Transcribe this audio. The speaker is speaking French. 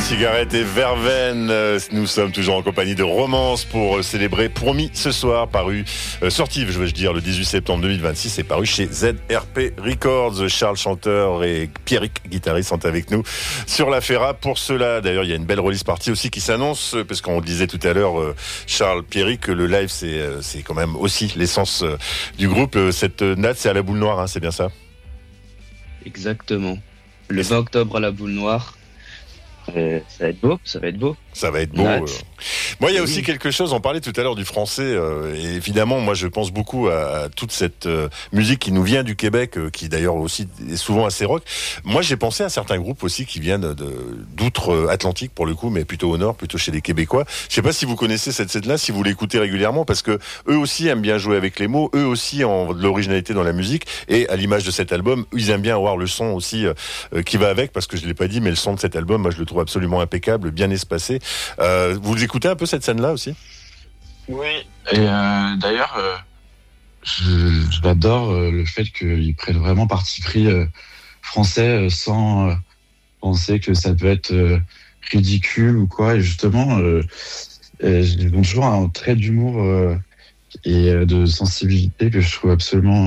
Cigarette et verveine. Nous sommes toujours en compagnie de Romance pour célébrer Promis ce soir, sorti, je veux dire, le 18 septembre 2026 et paru chez ZRP Records. Charles, chanteur, et Pierrick, guitariste, sont avec nous sur la Ferra. Pour cela, d'ailleurs, il y a une belle release party aussi qui s'annonce, parce qu'on disait tout à l'heure, Charles, Pierrick, que le live, c'est quand même aussi l'essence du groupe. Cette date, c'est à la Boule Noire, hein, c'est bien ça? Exactement. Le 20 octobre à la Boule Noire. Ça va être beau. Ça va être beau. Moi, il y a aussi quelque chose, on parlait tout à l'heure du français, et évidemment, moi, je pense beaucoup à toute cette musique qui nous vient du Québec, qui d'ailleurs aussi est souvent assez rock. Moi, j'ai pensé à certains groupes aussi qui viennent d'outre-Atlantique, pour le coup, mais plutôt au nord, plutôt chez les Québécois. Je sais pas si vous connaissez cette scène-là, si vous l'écoutez régulièrement, parce que eux aussi aiment bien jouer avec les mots, eux aussi ont de l'originalité dans la musique, et à l'image de cet album, ils aiment bien avoir le son aussi qui va avec, parce que je l'ai pas dit, mais le son de cet album, moi, je le trouve absolument impeccable, bien espacé. Vous écoutez un peu cette scène-là aussi? Oui. Et d'ailleurs, j'adore le fait qu'ils prennent vraiment parti pris français sans penser que ça peut être ridicule ou quoi. Et justement, ils ont toujours un trait d'humour et de sensibilité que je trouve absolument